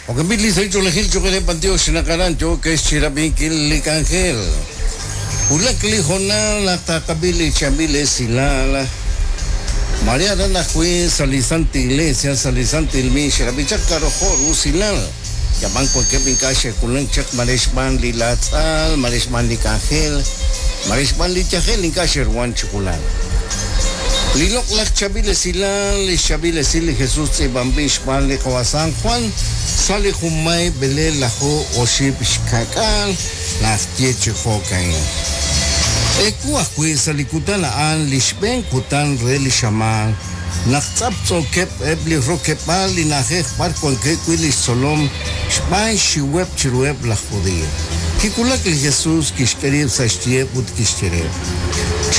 Porque Billy se hizo elegir yo que le panteó sinakarancho que es chirabinquil licangel. Ulakli hona la takabili chabile silala. María Rana fue salizante iglesia, salizante el mi shirabichak karojor usilal. Yaman ko ke pinkache kulang chak marishman li latsal, marishman li kangel, marishman li chahel inkache ruan chukulan. Lilok lak chabile silal, li chabile sili Jesús e bambishman li kawasan Juan, sali humay bele laho oship shkakal, las tieche hokain. Eku akwe salikutan aan lishben kutan reli shaman. Naktsapso kep ebli rokepal linajej par con que kwili solom shmai shiweb chirueb la judía. Kikulak el Jesús kishkerib sashtieb ut kishkerib.